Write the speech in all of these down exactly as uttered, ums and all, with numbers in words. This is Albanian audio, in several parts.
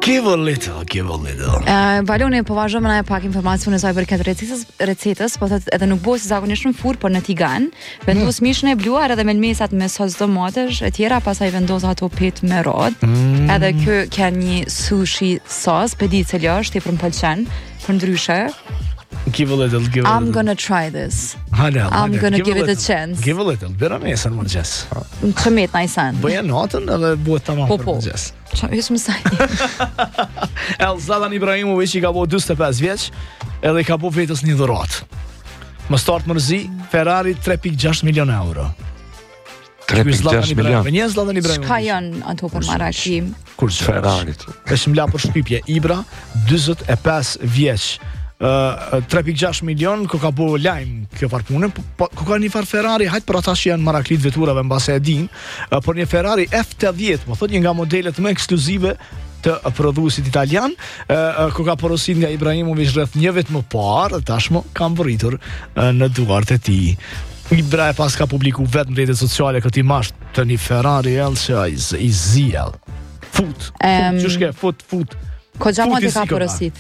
Give a little, give a little. Uh, Baloni po vazhdojmë na pak informacion e saj përket recetës, recetës, po thotë edhe nuk bëhet si zakonisht në furr, por në tigan. Vendos mm. mishin e bluar edhe melmesat me sos domatesh e tjera, pastaj vendos ato pet me rad. Mm. Edhe kë ka një sushi sos, pe di cili është, ti për m'pëlqen, për ndryshe. Give a little, give a I'm little. gonna try this. Hale, I'm hale. gonna Give give a it a little. chance. Give a little. Bera nesër më gjes. Që met najsan. Bëja natën edhe buhet tamam Po për po. më gjes. Qa, hysë më saj. El Zlatan Ibrahimović i ka bo dyzet e pesë vjeç edhe i ka bo vetës një dhuratë. Më start mërzi, Ferrari tre pikë gjashtë milion euro. tre pikë gjashtë milion. Një Zlatan Ibrahimović. Shka janë ato për maraki? Kur që Ferrarit. është mla për shpipje. Ibra, dyzet e pesë vjeç. Uh, tre pikë gjashtë milion, ko ka bo lajm kjo farë punë, po ko ka një farë Ferrari, hajtë për ata që janë maraklit veturave mbase e din, uh, por një Ferrari F osemdesiat, më thot një nga modelet më ekskluzive të prodhuesit italian, uh, ko ka porosit nga Ibrahimović rreth një vit më parë, tashmë kam vërritur uh, në duart e tij. Ibra e pas ka publiku vetë në rrjetet sociale këtë imazh të një Ferrari el që i, z- i ziel. Fut, Em, fut, qëshke, fut, fut. Ko gjamati Futi ka si ka. porosit.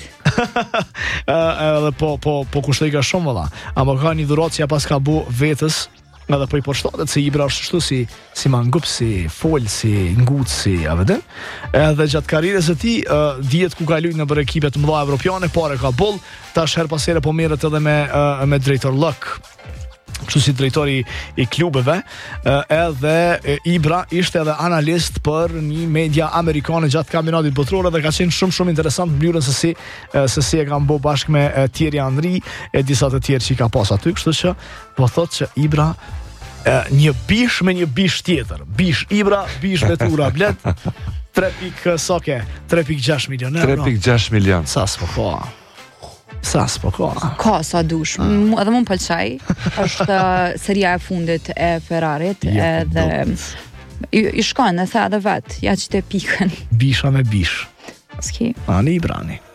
Edhe po po po kushtoi ka shumë valla. Ama ka një dhuratë që ja pas ka bu vetës, edhe po i përshtatet se Ibra është kështu si si mangup, si fol, si ngut, si a vëdën. Edhe gjatë karrierës së tij, uh, dihet ku ka luajtur në për ekipe të mëdha evropiane, por e ka boll, tash her pas here po merret edhe me uh, me drejtor Lok. Kështu si drejtori i klubeve, edhe Ibra ishte edhe analist për një media amerikane gjatë kampionatit botror dhe ka qenë shumë shumë interesant mbledhjen se si se si e kanë bë bashkë me Thierry Henry e disa të tjerë që i ka pas aty, kështu që po thotë që Ibra e, një bish me një bish tjetër. Bish Ibra, bish vetura blet. tre pikë soke, tre pikë gjashtë milion euro. tre pikë gjashtë milion. Sa s'po ka. Sa s'po ka. Ka sa dush, Mu- edhe më më pëlqaj. Është uh, seria e fundit e Ferrarit, Ja, edhe i, i shkon, e the edhe vet, ja që të pikën. Bisha me bish. Ski. Ani Ibrani.